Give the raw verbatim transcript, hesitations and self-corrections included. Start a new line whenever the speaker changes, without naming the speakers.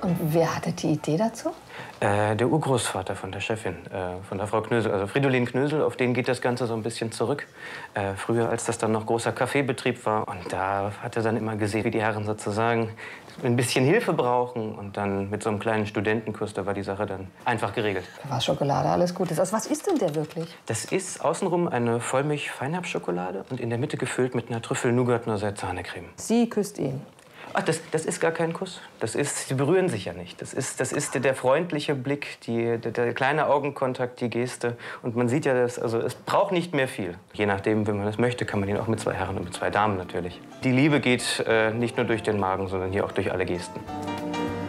Und wer hatte die Idee dazu?
Äh, der Urgroßvater von der Chefin, äh, von der Frau Knösel, also Fridolin Knösel, auf den geht das Ganze so ein bisschen zurück. Äh, früher, als das dann noch großer Kaffeebetrieb war. Und da hat er dann immer gesehen, wie die Herren sozusagen ein bisschen Hilfe brauchen. Und dann mit so einem kleinen Studentenkurs, da war die Sache dann einfach geregelt.
Da war Schokolade, alles Gutes. Also was ist denn der wirklich?
Das ist außenrum eine Vollmilch-Feinherbschokolade und in der Mitte gefüllt mit einer Trüffel-Nougat-Noisette-Sahnecreme.
Sie küsst ihn.
Ach, das, das ist gar kein Kuss. Das ist, sie berühren sich ja nicht. Das ist, das ist der, der freundliche Blick, die, der, der kleine Augenkontakt, die Geste. Und man sieht ja, dass, also, es braucht nicht mehr viel. Je nachdem, wenn man das möchte, kann man ihn auch mit zwei Herren und mit zwei Damen natürlich. Die Liebe geht äh, nicht nur durch den Magen, sondern hier auch durch alle Gesten.